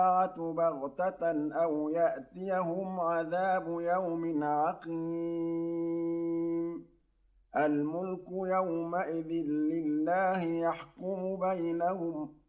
بغتة أو يأتيهم عذاب يوم عقيم الملك يومئذ لله يحكم بينهم